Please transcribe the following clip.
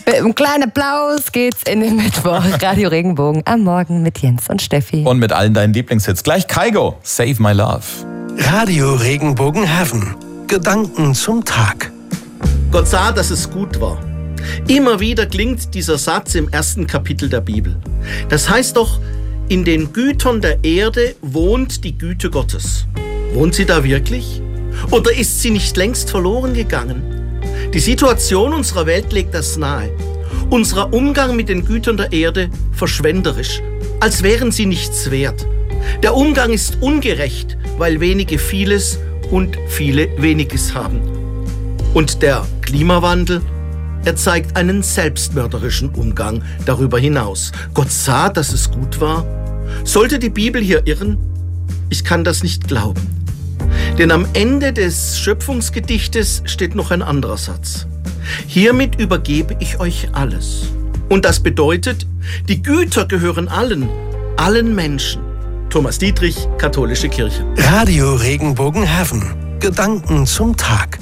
Mit einem kleinen Applaus geht's in den Mittwoch. Radio Regenbogen am Morgen mit Jens und Steffi. Und mit allen deinen Lieblingshits. Gleich Kygo, Save My Love. Radio Regenbogen Heaven. Gedanken zum Tag. Gott sah, dass es gut war. Immer wieder klingt dieser Satz im 1. Kapitel der Bibel. Das heißt doch, in den Gütern der Erde wohnt die Güte Gottes. Wohnt sie da wirklich? Oder ist sie nicht längst verloren gegangen? Die Situation unserer Welt legt das nahe. Unser Umgang mit den Gütern der Erde verschwenderisch, als wären sie nichts wert. Der Umgang ist ungerecht, weil wenige vieles und viele weniges haben. Und der Klimawandel, er zeigt einen selbstmörderischen Umgang darüber hinaus. Gott sah, dass es gut war. Sollte die Bibel hier irren? Ich kann das nicht glauben. Denn am Ende des Schöpfungsgedichtes steht noch ein anderer Satz. Hiermit übergebe ich euch alles. Und das bedeutet, die Güter gehören allen Menschen. Thomas Dietrich, Katholische Kirche. Radio Regenbogen Heaven. Gedanken zum Tag.